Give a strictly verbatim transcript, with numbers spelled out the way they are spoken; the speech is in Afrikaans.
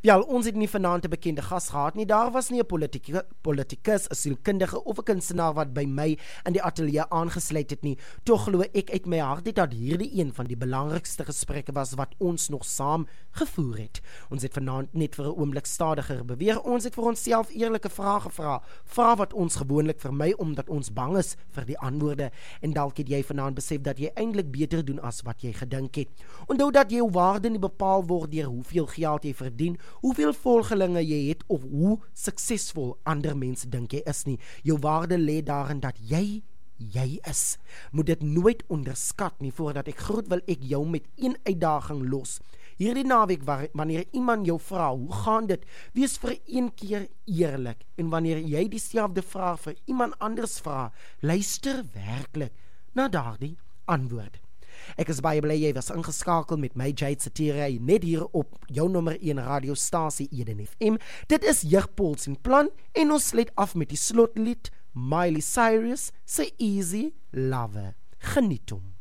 Ja, ons het nie vanaand 'n bekende gas gehad nie. Daar was nie 'n politieke, politikus, 'n sielkundige of 'n kunstenaar wat by my in die ateljee aangesluit het nie. Tog glo ek uit my hart het dat hierdie een van die belangrikste gesprekke was wat ons nog saam gevoer het. Ons het vanaand net vir 'n oomblik stadiger beweeg. Ons het vir onsself eerlike vrae gevra. Vrae wat ons gewoonlik vermy omdat ons bang is vir die antwoorde. En dalk het jy vanaand besef dat jy eintlik beter doen as wat jy gedink het. Onthou dat jou waarde nie bepaal word deur hoeveel geld jy verdien, hoeveel volgelinge jy het of hoe suksesvol ander mense dink jy is nie. Jou waarde lê daarin dat jy jy is. Moet dit nooit onderskat nie. Voordat ek groet wil ek jou met een uitdaging los. Hierdie naweek wanneer iemand jou vra, hoe gaan dit? Wees vir een keer eerlik. En wanneer jy dieselfde vraag vir iemand anders vra, luister werklik na daardie antwoord. Ek is baie bly jy was ingeskakel met my Jade Satira net hier op jou nommer een radiostasie Eden F M. Dit is Jeugpuls en Plan en ons sluit af met die slotlied Miley Cyrus se Easy Lover. Geniet hom.